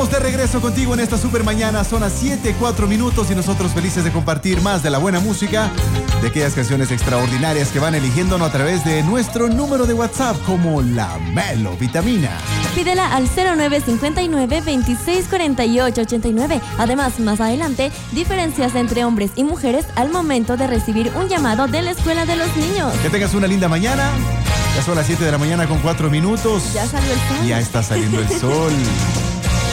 Estamos de regreso contigo en esta super mañana. Son las 7:04 y nosotros felices de compartir más de la buena música, de aquellas canciones extraordinarias que van eligiéndonos a través de nuestro número de WhatsApp como la Melo Vitamina. Pídela al 0959-264889. Además, más adelante, diferencias entre hombres y mujeres al momento de recibir un llamado de la escuela de los niños. Que tengas una linda mañana. Ya son las 7 de la mañana con 4 minutos. Ya salió el sol. Ya está saliendo el sol.